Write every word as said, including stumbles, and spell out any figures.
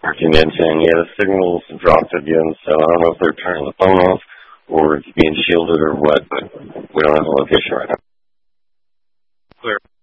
working in saying, yeah, the signal's dropped again, so I don't know if they're turning the phone off or it's being shielded or what, but we don't have a location right now. Clear.